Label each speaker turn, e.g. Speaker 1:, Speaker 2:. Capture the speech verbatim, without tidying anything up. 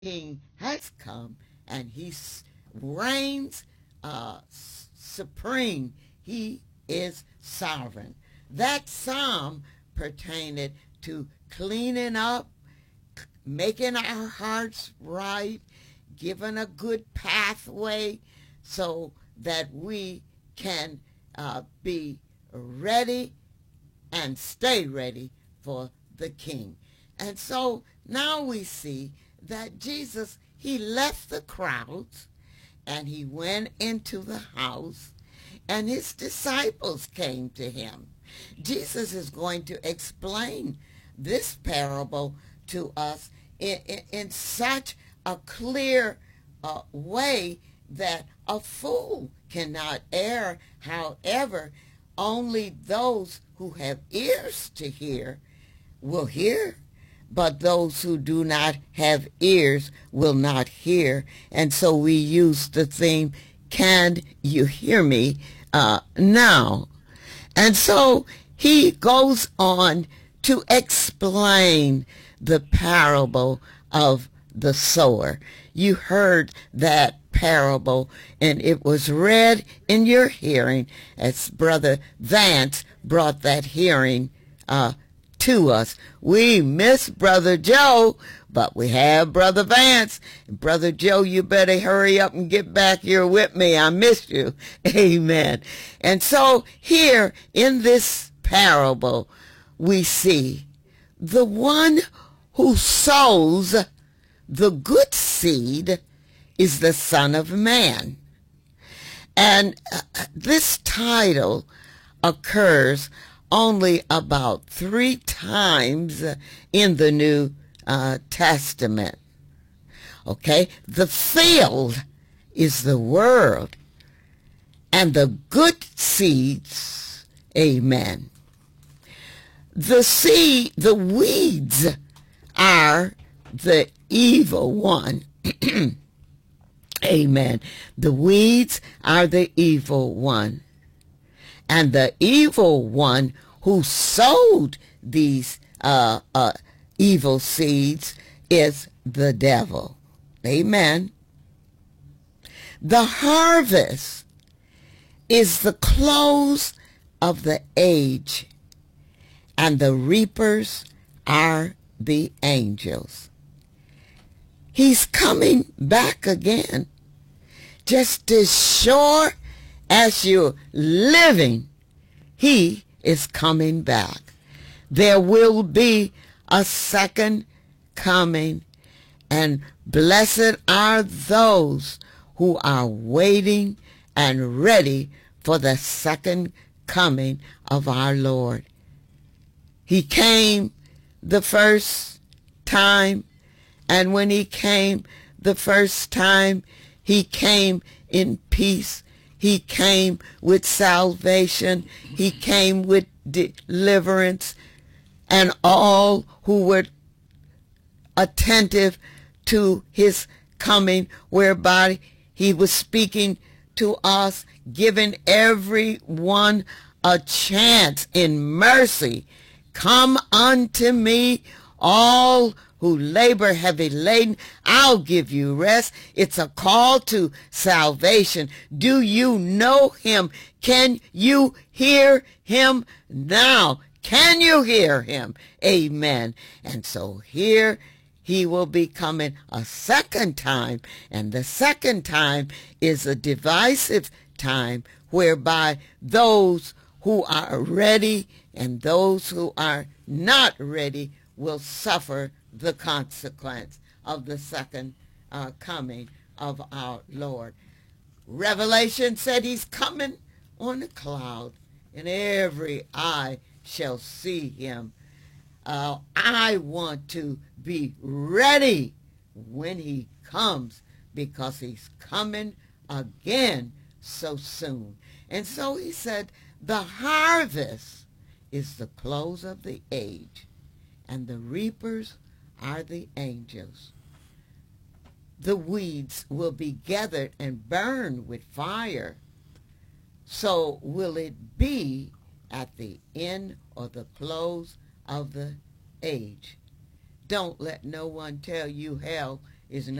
Speaker 1: King has come, and he reigns uh, supreme. He is sovereign. That psalm pertained to cleaning up, making our hearts right, giving a good pathway so that we can uh, be ready and stay ready for the King. And so now we see that Jesus, he left the crowds and he went into the house, and his disciples came to him. Jesus is going to explain this parable to us in, in, in such a clear uh, way that a fool cannot err. However, only those who have ears to hear will hear, but those who do not have ears will not hear. And so we use the theme, can you hear me uh, now? And so he goes on to explain the parable of the sower. You heard that parable, and it was read in your hearing as Brother Vance brought that hearing uh, to us. We miss Brother Joe, but we have Brother Vance. Brother Joe, you better hurry up and get back here with me. I miss you. Amen. And so here in this parable, we see the one who sows the good seed is the Son of Man. And uh, this title occurs only about three times in the New uh, Testament. Okay? The field is the world, and the good seeds, amen. The seed, the weeds are the evil one. Amen. The weeds are the evil one. And the evil one who sowed these uh, uh, evil seeds is the devil. Amen. The harvest is the close of the age, and the reapers are the angels. He's coming back again. Just as sure as you're living, he is coming back. There will be a second coming, and blessed are those who are waiting and ready for the second coming of our Lord. He came the first time, and when he came the first time, he came in peace. He came with salvation. He came with deliverance. And all who were attentive to his coming, whereby he was speaking to us, giving everyone a chance in mercy. Come unto me, all who labor heavy laden, I'll give you rest. It's a call to salvation. Do you know him? Can you hear him now? Can you hear him? Amen. And so here he will be coming a second time, and the second time is a divisive time whereby those who are ready and those who are not ready will suffer the consequence of the second uh, coming of our Lord. Revelation said he's coming on a cloud, and every eye shall see him. Uh, I want to be ready when he comes, because he's coming again so soon. And so he said, the harvest is the close of the age, and the reapers are the angels. The weeds will be gathered and burned with fire. So will it be at the end or the close of the age. Don't let no one tell you hell is